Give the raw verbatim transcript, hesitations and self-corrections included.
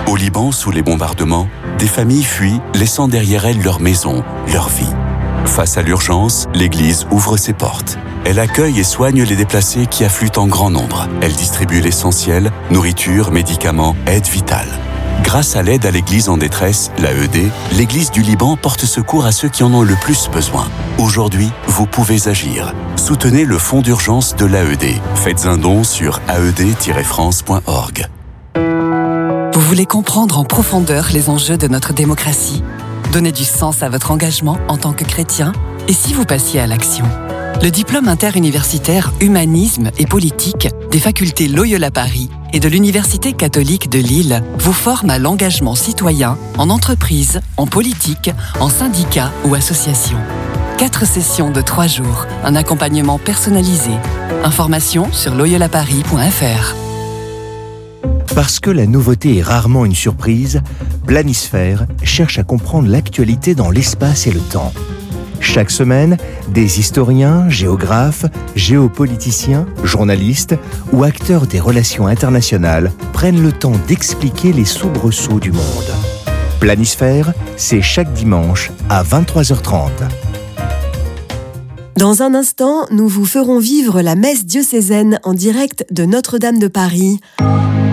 Au Liban, sous les bombardements, des familles fuient, laissant derrière elles leur maison, leur vie. Face à l'urgence, l'Église ouvre ses portes. Elle accueille et soigne les déplacés qui affluent en grand nombre. Elle distribue l'essentiel, nourriture, médicaments, aide vitale. Grâce à l'aide à l'Église en détresse, l'A E D, l'Église du Liban porte secours à ceux qui en ont le plus besoin. Aujourd'hui, vous pouvez agir. Soutenez le fonds d'urgence de l'A E D. Faites un don sur a e d tiret france point org. Vous voulez comprendre en profondeur les enjeux de notre démocratie? Donner du sens à votre engagement en tant que chrétien? Et si vous passiez à l'action? Le diplôme interuniversitaire Humanisme et Politique des facultés Loyola Paris et de l'Université catholique de Lille vous forme à l'engagement citoyen en entreprise, en politique, en syndicat ou association. Quatre sessions de trois jours, un accompagnement personnalisé. Informations sur loyola paris point f r. Parce que la nouveauté est rarement une surprise, Planisphère cherche à comprendre l'actualité dans l'espace et le temps. Chaque semaine, des historiens, géographes, géopoliticiens, journalistes ou acteurs des relations internationales prennent le temps d'expliquer les soubresauts du monde. Planisphère, c'est chaque dimanche à vingt-trois heures trente. Dans un instant, nous vous ferons vivre la messe diocésaine en direct de Notre-Dame de Paris.